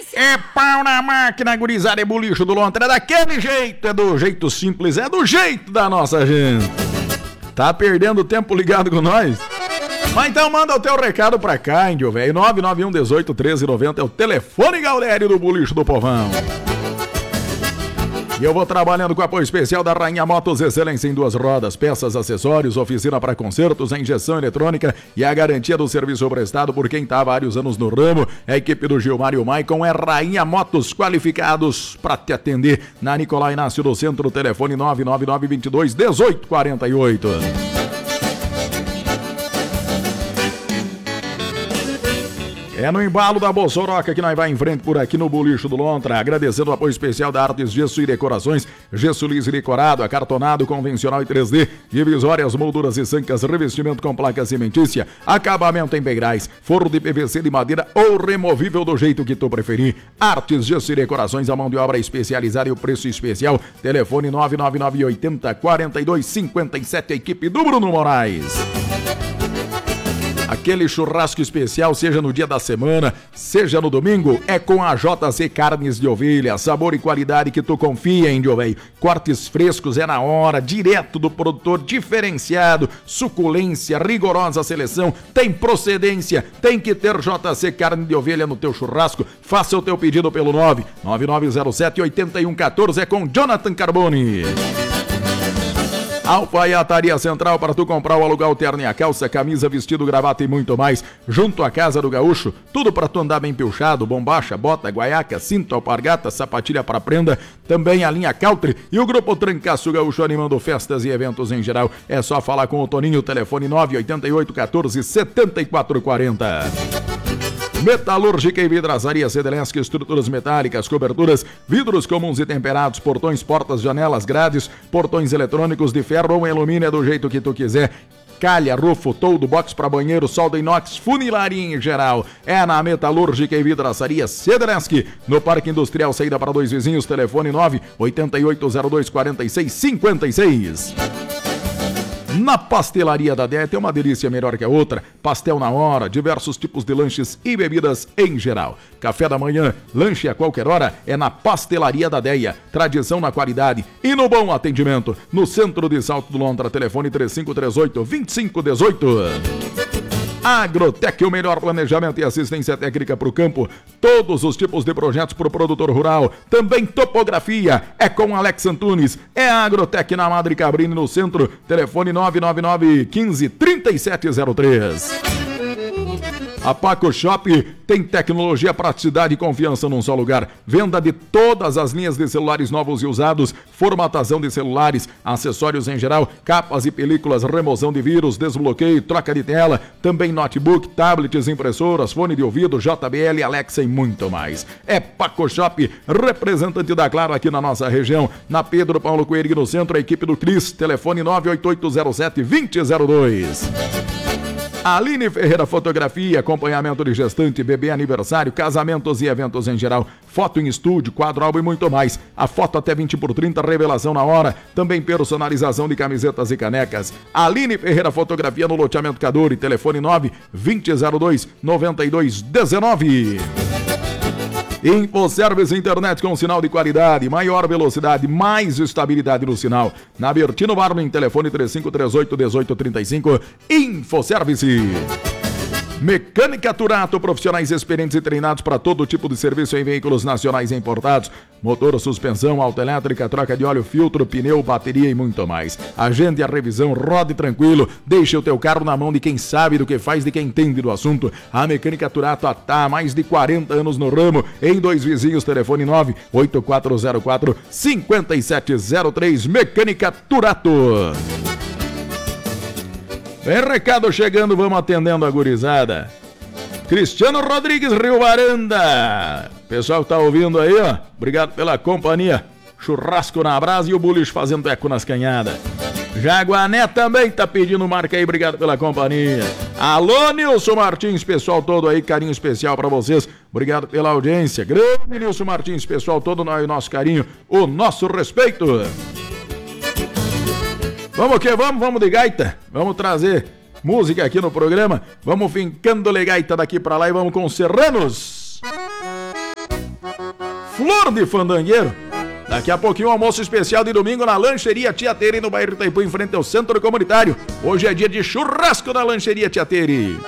É pau na máquina, gurizada, é bulicho do Lontra, é daquele jeito, é do jeito simples, é do jeito da nossa gente. Tá perdendo tempo ligado com nós? Mas então manda o teu recado pra cá, índio, velho. 991 18 13 90 é o telefone Galdério do bulicho do povão. E eu vou trabalhando com apoio especial da Rainha Motos, excelência em 2 rodas, peças, acessórios, oficina para consertos, a injeção eletrônica e a garantia do serviço prestado por quem está há vários anos no ramo. A equipe do Gilmar e o Maicon é Rainha Motos, qualificados para te atender na Nicolai Inácio do Centro, telefone 999 22 18 48. É no embalo da Bossoroca que nós vai em frente por aqui no Bulicho do Lontra, agradecendo o apoio especial da Artes Gesso e Decorações, gesso liso e decorado, acartonado, convencional e 3D, divisórias, molduras e sancas, revestimento com placa cimentícia, acabamento em beirais, forro de PVC de madeira ou removível do jeito que tu preferir. Artes Gesso e Decorações, a mão de obra especializada e o preço especial, telefone 999 80 42 57, a equipe do Bruno Moraes. Aquele churrasco especial, seja no dia da semana, seja no domingo, é com a JC Carnes de Ovelha. Sabor e qualidade que tu confia, índio velho. Cortes frescos é na hora, direto do produtor, diferenciado, suculência, rigorosa seleção, tem procedência, tem que ter JC Carne de Ovelha no teu churrasco. Faça o teu pedido pelo 99907-8114, é com Jonathan Carboni. Alfaiataria Central para tu comprar ou alugar o terno e a calça, camisa, vestido, gravata e muito mais. Junto à Casa do Gaúcho, tudo para tu andar bem pilchado, bombacha, bota, guaiaca, cinto, alpargata, sapatilha para prenda. Também a linha Country e o Grupo Trancaço Gaúcho animando festas e eventos em geral. É só falar com o Toninho, telefone 988 14 74 40. Metalúrgica e Vidraçaria Sedelensky, estruturas metálicas, coberturas, vidros comuns e temperados, portões, portas, janelas, grades, portões eletrônicos de ferro ou alumínio, é do jeito que tu quiser. Calha, rufo, toldo, box para banheiro, solda inox, funilaria em geral. É na Metalúrgica e Vidraçaria Sedelensky, no Parque Industrial, saída para 2 vizinhos, telefone 98802 4656. Na Pastelaria da Déia tem uma delícia melhor que a outra, pastel na hora, diversos tipos de lanches e bebidas em geral. Café da manhã, lanche a qualquer hora, é na Pastelaria da Déia. Tradição na qualidade e no bom atendimento. No centro de Salto do Lontra, telefone 3538-2518. Agrotec, o melhor planejamento e assistência técnica para o campo. Todos os tipos de projetos para o produtor rural. Também topografia. É com Alex Antunes. É a Agrotec na Madre Cabrini, no centro. Telefone 999 15 3703. A Paco Shop tem tecnologia, praticidade e confiança num só lugar. Venda de todas as linhas de celulares novos e usados, formatação de celulares, acessórios em geral, capas e películas, remoção de vírus, desbloqueio, troca de tela, também notebook, tablets, impressoras, fone de ouvido, JBL, Alexa e muito mais. É Paco Shop, representante da Claro aqui na nossa região. Na Pedro Paulo Coelho, no centro, a equipe do Cris, telefone 98807-2002. Aline Ferreira Fotografia, acompanhamento de gestante, bebê, aniversário, casamentos e eventos em geral. Foto em estúdio, quadro, álbum e muito mais. A foto até 20x30, revelação na hora. Também personalização de camisetas e canecas. Aline Ferreira Fotografia no loteamento Cadore, telefone 9-2002-9219. InfoService Internet com sinal de qualidade, maior velocidade, mais estabilidade no sinal. Na Bertino Barnum, telefone 3538-1835. InfoService. Mecânica Turato, profissionais experientes e treinados para todo tipo de serviço em veículos nacionais e importados. Motor, suspensão, autoelétrica, troca de óleo, filtro, pneu, bateria e muito mais. Agende a revisão, rode tranquilo, deixe o teu carro na mão de quem sabe do que faz, de quem entende do assunto. A Mecânica Turato está há mais de 40 anos no ramo. Em 2 vizinhos, telefone 98404-5703. Mecânica Turato. Vem recado chegando, vamos atendendo a gurizada. Cristiano Rodrigues, Rio Varanda. Pessoal que tá ouvindo aí, ó, obrigado pela companhia. Churrasco na brasa e o bulicho fazendo eco nas canhadas. Jaguané também tá pedindo marca aí, obrigado pela companhia. Alô, Nilson Martins, pessoal todo aí, carinho especial pra vocês. Obrigado pela audiência. Grande Nilson Martins, pessoal todo, nosso carinho, o nosso respeito. Vamos que vamos de gaita, vamos trazer música aqui no programa, vamos fincando gaita daqui pra lá e vamos com Serranos. flor de fandangueiro. Daqui a pouquinho, um almoço especial de domingo na Lancheria Tia Tere, no bairro Itaipu, em frente ao Centro Comunitário. Hoje é dia de churrasco na Lancheria Tia Tere.